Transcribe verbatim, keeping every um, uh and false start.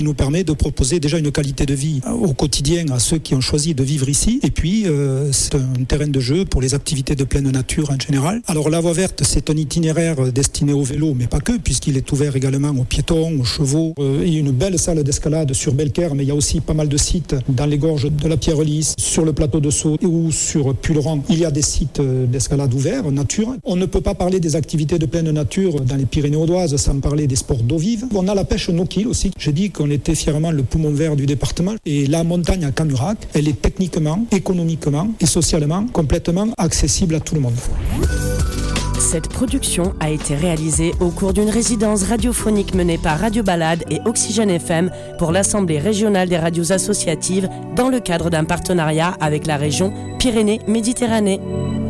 Il nous permet de proposer déjà une qualité de vie au quotidien à ceux qui ont choisi de vivre ici. Et puis, euh, c'est un terrain de jeu pour les activités de pleine nature en général. Alors, la voie verte, c'est un itinéraire destiné au vélo, mais pas que, puisqu'il est ouvert également aux piétons, aux chevaux. Euh, il y a une belle salle d'escalade sur Belcaire, mais il y a aussi pas mal de sites dans les gorges de la Pierre-Lys, sur le plateau de Sceaux ou sur Pulleran. Il y a des sites d'escalade ouverts, nature. On ne peut pas parler des activités de pleine nature dans les Pyrénées-Audoises sans parler des sports d'eau vive. On a la pêche no-kill aussi. J'ai dit qu'on était fièrement le poumon vert du département. Et la montagne à Camurac, elle est techniquement, économiquement et socialement complètement accessible à tout le monde. Cette production a été réalisée au cours d'une résidence radiophonique menée par Radio Balade et Oxygène F M pour l'Assemblée régionale des radios associatives dans le cadre d'un partenariat avec la région Pyrénées-Méditerranée.